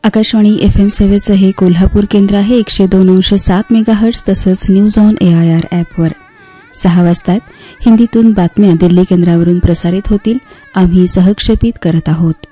Akashvani FM सेवेचं हे कोल्हापूर केंद्र आहे. 102.7 मेगाहर्ट्ज. तसंच न्यूज ऑन AIR ॲपवर 6 वाजतात हिंदीतून बातम्या दिल्ली केंद्रावरून प्रसारित होतील. आम्ही सहक्षेपित करत आहोत.